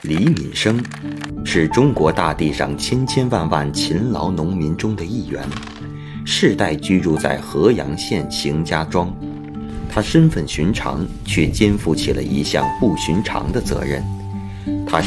李敏生是中国大地上千千万万勤劳农民中的一员，世代居住在河阳县邢家庄。他身份寻常，却肩负起了一项不寻常的责任，